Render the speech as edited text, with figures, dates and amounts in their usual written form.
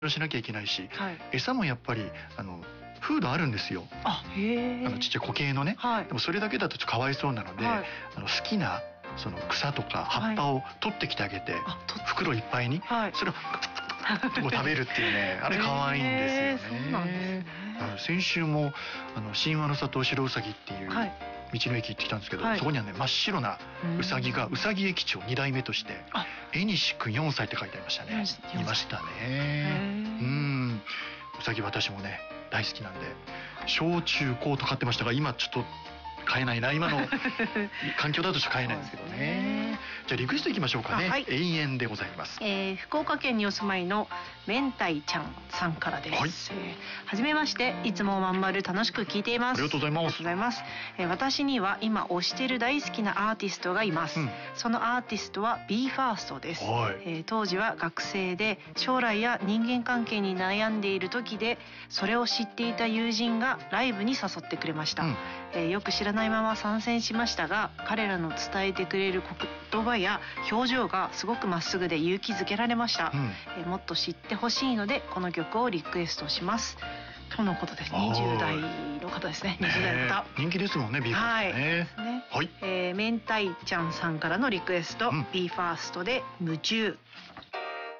しなきゃいけないし、 はい、 餌もやっぱりフードあるんですよ。 へちっちゃい固形のね、 はい、 でもそれだけだとちょっとかわいそうなので、 はい、 好きなその草とか葉っぱを取ってきてあげて、袋いっぱいに、はい、それを食べるっていうね、あれ可愛いんですよね。 そうなんですね。 先週も神話の里白うさぎっていう道の駅行ってきたんですけど、はい、そこにはね真っ白なうさぎがうさぎ駅長2代目として江西くん4歳って書いてありましたね。いましたね。うさぎ私もね大好きなんで小中高と飼ってましたが、今ちょっと飼えないな、今の環境だとしか飼えないんですけどね。じゃあリクエストいきましょうかね。はい、永遠でございます。 福岡県にお住まいの明太ちゃんさんからです。はい、はじめまして、いつもまんまる楽しく聞いています。 ありがとうございます。 私には今推している大好きなアーティストがいます。そのアーティストは BE:FIRST です。はい、当時は学生で将来や人間関係に悩んでいる時で、それを知っていた友人がライブに誘ってくれました。よく知らないまま参戦しましたが、彼らの伝えてくれる言葉や表情がすごくまっすぐで勇気づけられました。もっと知ってほしいのでこの曲をリクエストしますとのことです。20代の方ですね。20代の方、 人気ですもんね、BE:FIRST ね。 はい、明太ちゃんさんからのリクエスト、BE:FIRST で夢中。